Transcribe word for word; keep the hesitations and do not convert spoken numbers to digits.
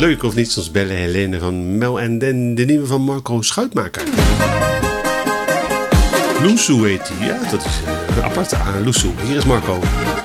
leuk of niet? Soms bellen Helene van Mel en Den, de nieuwe van Marco Schuitmaker. Loesoe heet hij, ja, dat is uh, een aparte aan Loesoe. Hier is Marco.